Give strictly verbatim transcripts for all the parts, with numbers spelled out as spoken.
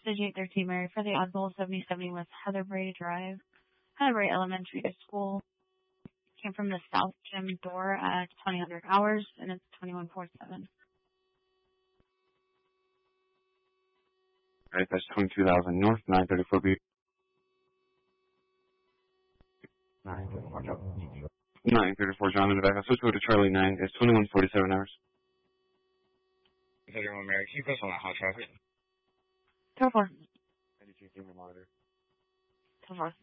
Digit thirteen Mary for the Oddball seventy seventy West Heatherbrae Drive, Heatherbrae Elementary School. Came from the South Gym door at twenty hundred hours, and it's twenty-one forty-seven. Alright, that's twenty-two thousand North, nine thirty-four B. nine thirty-four, John. nine thirty-four John in the back. I'll switch over to Charlie nine. It's twenty-one forty-seven hours. thirty-one Mary, can you press on that hot traffic? Tower four. I need you to your monitor. Tower four.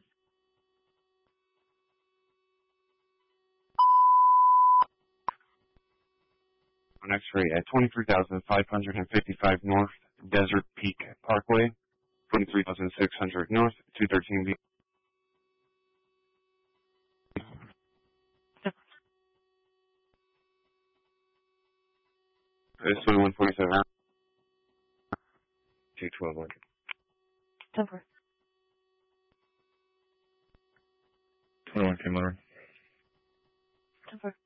On X-ray at twenty-three thousand five hundred fifty-five North, Desert Peak Parkway, twenty-three thousand six hundred North, two thirteen B. It's twenty-one forty-seven hours. two twelve one. Tower four. twenty-one K motor. Tower four.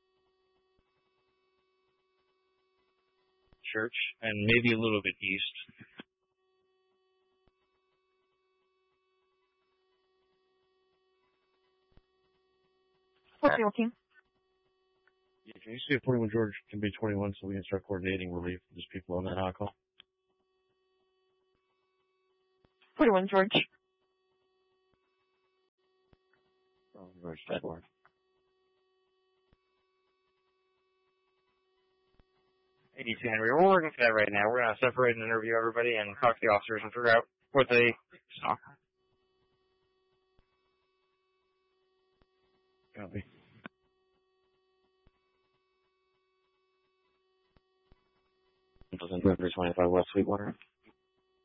Church, and maybe a little bit east. What's your team? Yeah, can you see if forty-one George can be twenty-one so we can start coordinating relief for these people on that hot call? forty-one George. Oh, George, that one. eighty-two Henry, we're working for that right now. We're going to separate and interview everybody and talk to the officers and figure out what they saw. Copy. twenty-five West Sweetwater.